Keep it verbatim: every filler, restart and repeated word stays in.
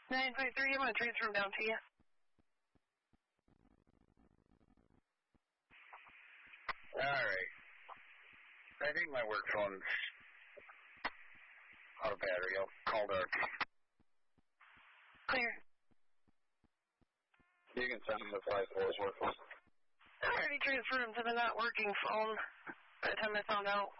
nine five three, I'm going to transfer him down to you. Alright. I think my work phone's out of battery. I'll call Dark. Clear. You can send him the five four's work phone. I already transferred him to the not working phone by the time I found out.